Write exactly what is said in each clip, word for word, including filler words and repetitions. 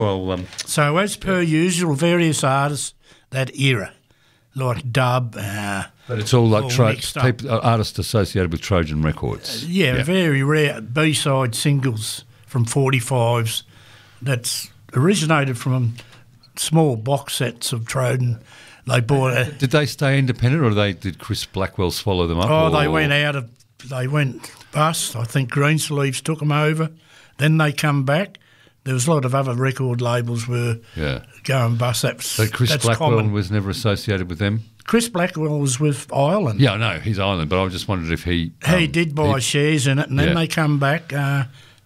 Well, um, So as per usual, various artists that era, like dub. Uh, but it's all like all tro- mixed up. people, uh, artists associated with Trojan Records. yeah, Yeah. very rare B-side singles from forty-fives. That's originated from small box sets of Trojan. They bought a. Did they stay independent, or they did Chris Blackwell swallow them up? Oh, or, they went out of. They went bust. I think Greensleeves took them over. Then they come back. There was a lot of other record labels were Yeah. going bust. That's, So Chris that's Blackwell common. was never associated with them? Chris Blackwell was with Ireland. Yeah, I know, he's Ireland, but I just wondered if he... He um, did buy he- shares in it, and then Yeah. they come back. Uh,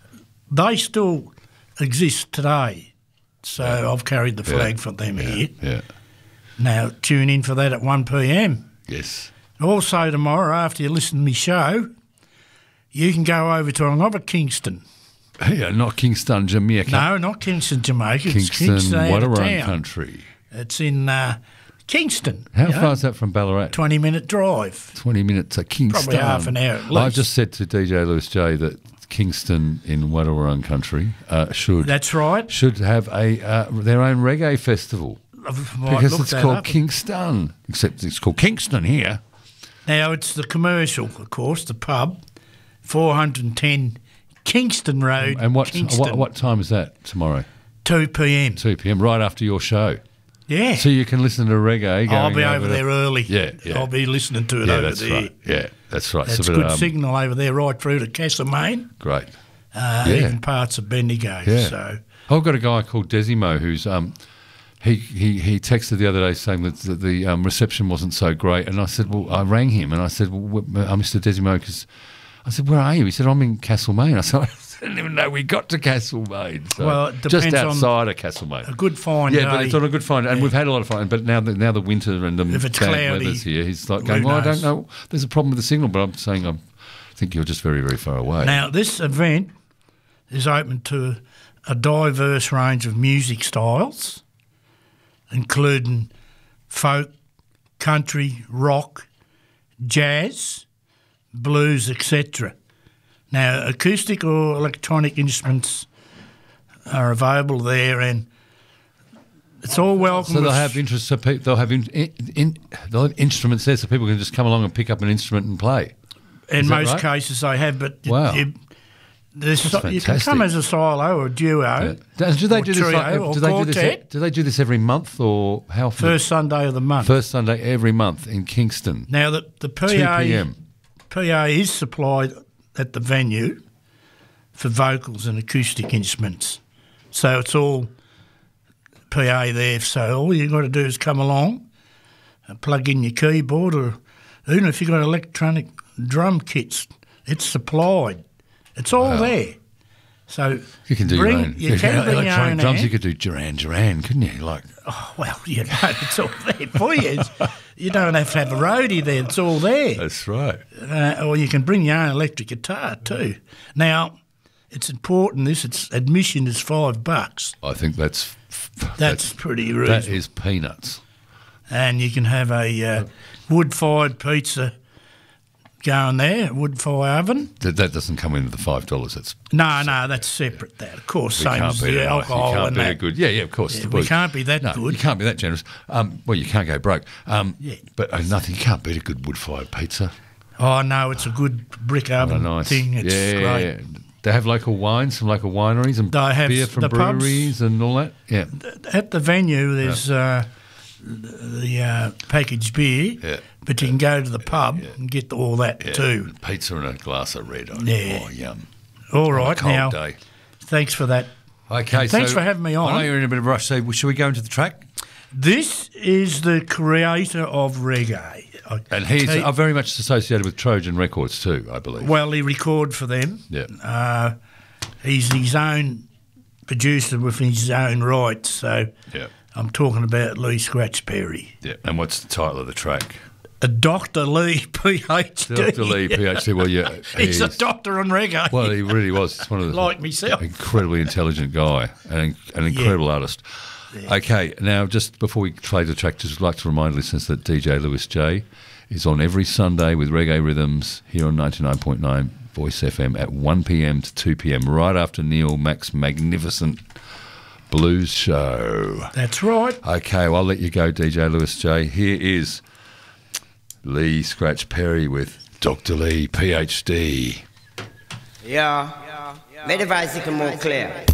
they still exist today. So I've carried the flag Yeah. for them Yeah, here. yeah, Now, tune in for that at one p m. yes. Also tomorrow, after you listen to me show, you can go over to another Kingston. Yeah, not Kingston, Jamaica. No, not Kingston, Jamaica. It's Kingston, Kingston out of Wadawurrung town. country. It's in uh, Kingston. How you know, far is that from Ballarat? twenty minute drive. twenty minutes to Kingston. Probably half an hour at I've least. just said to D J Lewis J that Kingston in Wadawurrung country uh, should That's right. should have a uh, their own reggae festival I might because look it's that called up. Kingston, except it's called Kingston here. Now, it's the commercial, of course, the pub, four hundred ten Kingston Road, And what, Kingston, what what time is that tomorrow? two p m. two p m, right after your show. Yeah. So you can listen to reggae. I'll going be over to- there early. Yeah, yeah. I'll be listening to it Yeah, over that's there. right. Yeah, that's right. That's So, good but, um, signal over there right through to Castlemaine, Great. uh, Yeah. even parts of Bendigo. Yeah. So, I've got a guy called Desimo who's um, he, he he texted the other day saying that the, the um, reception wasn't so great, and I said, well, I rang him and I said, well, wh- uh, Mister Desimo, because I said, where are you? He said, I'm in Castlemaine. I said, I didn't even know we got to Castlemaine. So Well, it just depends on outside of Castlemaine. a good fine Yeah, day. but it's on a good find, and we've had a lot of fun. But now the now the winter and the If it's bad cloudy, weather's here, he's like who going, well, I knows? don't know. There's a problem with the signal, but I'm saying I'm, I think you're just very very far away. Now, this event is open to a diverse range of music styles, including folk, country, rock, jazz, blues, et cetera. Now, acoustic or electronic instruments are available there, and it's all welcome. So they'll with- have interest. So pe- they'll have in, in, in, they'll have instruments there, so people can just come along and pick up an instrument and play. in is that most right? cases they have, but you- Wow. you, there's That's so, you can come fantastic. as a solo or a duo. Yeah. Do do they or do this? trio Like, or do they do this? quartet. Do they do this every month or how? often? First Sunday of the month. First Sunday every month in Kingston. Now, the, the P two A, p.m. P A is supplied at the venue for vocals and acoustic instruments. So it's all P A there. So all you've got to do is come along and plug in your keyboard, or even if you've got electronic drum kits, it's supplied. It's all Wow. there. So You can do bring, your own. You can bring your electronic own drums. amp. You could do Duran Duran, couldn't you? Like Well, you know, it's all there for you. It's- You don't have to have a roadie there. It's all there. that's right. Uh, or you can bring your own electric guitar too. Now, it's important. This it's admission is five bucks. I think that's That's, pretty that reasonable. is peanuts. And you can have a uh, wood-fired pizza going there, wood-fire oven. That, that doesn't come in with the five dollars. That's No, no, that's separate. That of course, we same can't as be the that nice. alcohol You can't and be that. a good. Yeah, yeah, of course. Yeah, Well, we can't be that no, good. You can't be that generous. Um, well, you can't go broke. Um, Yeah. But uh, nothing. You can't beat a good wood-fired pizza. Oh no, it's a good brick Oh, oven nice. thing. It's yeah, great. yeah. They have local wines from local wineries and They have beer from the pubs. breweries and all that. Yeah. At the venue, there's uh, the uh, packaged beer, Yeah. but you can go to the pub and get all that Yeah. too. Pizza and a glass of red. Yeah. Oh, yum. All On a right, cold now, day. thanks for that. Okay, Thanks so for having me on. I know you're in a bit of a rush, so should we go into the track? This is the creator of reggae. I- And he's he- uh, very much associated with Trojan Records too, I believe. well, he recorded for them. Yeah. Uh, he's his own producer with his own rights. So Yeah. I'm talking about Lee Scratch Perry. Yeah. And what's the title of the track? A Doctor Lee, P H D. Doctor Lee, PhD. Well, yeah. He's a he's- doctor on reggae. Well, he really was. He's one of the Like myself. incredibly intelligent guy and an incredible artist. Okay, now just before we play the track, just like to remind listeners that D J Lewis J is on every Sunday with Reggae Rhythms here on ninety-nine point nine Voice F M at one p.m. to two p.m. right after Neil Mack's magnificent Blues Show. That's right. Okay, well, I'll let you go, D J Lewis J. Here is Lee Scratch Perry with Doctor Lee, P H D. Ja, med det weiß ich mal klar.